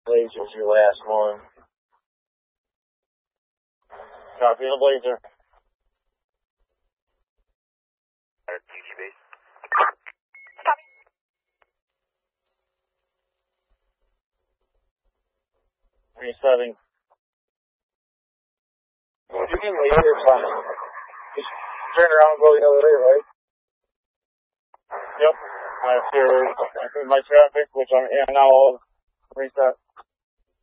Blazer's your last one. Copy the Blazer. TTB. 37. You can leave, it's fine. Just turn around and go the other way, right? Yep. I put my traffic, which I'm in now, reset.